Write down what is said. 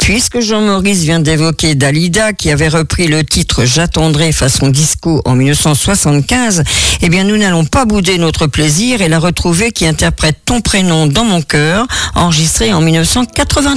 puisque Jean-Maurice vient d'évoquer Dalida qui avait repris le titre J'attendrai façon disco en 1975, eh bien nous n'allons pas bouder notre plaisir et la retrouver qui interprète Ton prénom dans mon cœur, enregistré en 1983.